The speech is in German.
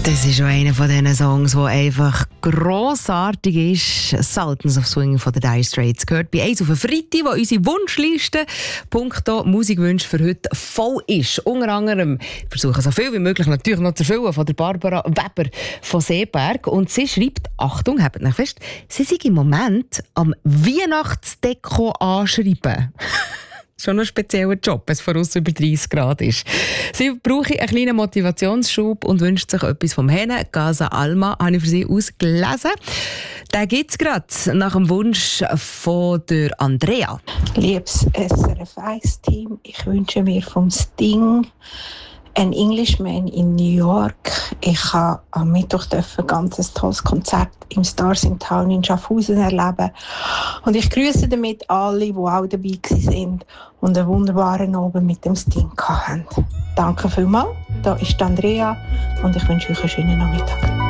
Das ist schon einer von diesen Songs, der einfach grossartig ist. «Sultans of Swing» von den Dire Straits gehört bei «Eins auf den Freitag», wo unsere Wunschliste punkto Musikwünsche für heute voll ist. Unter anderem versuchen so viel wie möglich natürlich noch zu erfüllen von der Barbara Weber von Seeberg. Und sie schreibt, Achtung, habt euch fest, sie sei im Moment am Weihnachtsdeko anschreiben. Schon ein spezieller Job, wenn es voraus über 30 Grad ist. Sie brauche einen kleinen Motivationsschub und wünscht sich etwas vom Henne. «Casa Alma» habe ich für sie ausgelesen. Den gibt es gerade nach dem Wunsch von der Andrea. Liebes SRF 1-Team, ich wünsche mir vom Sting «An Englishman in New York». Ich habe am Mittwoch ein ganz tolles Konzert im Stars in Town in Schaffhausen erleben. Und ich grüße damit alle, die auch dabei waren und einen wunderbaren Abend mit dem Sting hatten. Danke vielmals. Da ist Andrea und ich wünsche euch einen schönen Nachmittag.